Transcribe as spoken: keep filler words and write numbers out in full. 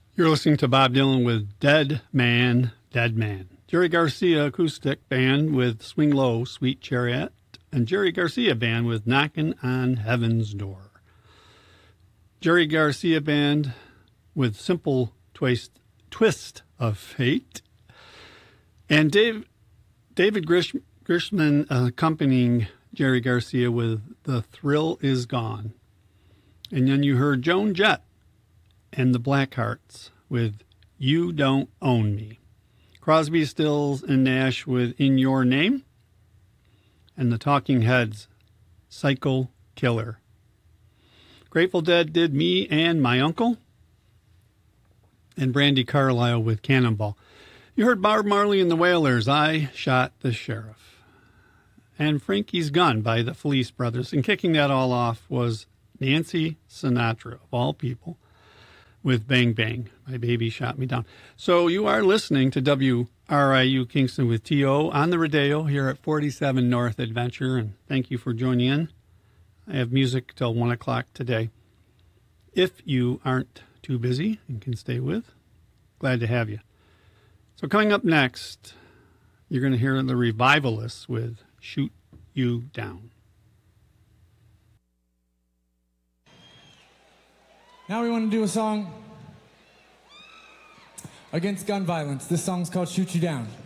You're listening to Bob Dylan with Dead Man, Dead Man. Jerry Garcia Acoustic Band with Swing Low, Sweet Chariot, and Jerry Garcia Band with Knockin' on Heaven's Door. Jerry Garcia Band with Simple Twist, Twist of Fate, and Dave, David Grish, Grishman accompanying Jerry Garcia with The Thrill Is Gone. And then you heard Joan Jett and the Blackhearts with You Don't Own Me. Crosby, Stills, and Nash with In Your Name. And the Talking Heads, Psycho Killer. Grateful Dead did Me and My Uncle. And Brandi Carlile with Cannonball. You heard Bob Marley and the Wailers, I Shot the Sheriff. And Frankie's Gun by the Felice Brothers. And kicking that all off was Nancy Sinatra, of all people, with Bang Bang, My Baby Shot Me Down. So you are listening to W R I U Kingston with T O on the Rodeo here at forty-seven North Adventure, and thank you for joining in. I have music till one o'clock today. If you aren't too busy and can stay with, glad to have you. So coming up next, you're going to hear the Revivalists with Shoot You Down. Now we want to do a song against gun violence. This song's called Shoot You Down.